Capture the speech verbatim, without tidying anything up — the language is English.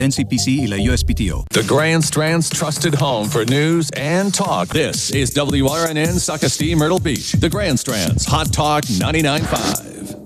N C P C y la U S P T O. The Grand Strand's trusted home for news and talk. This is W R N N Sac Castille Myrtle Beach. The Grand Strand's Hot Talk ninety-nine point five.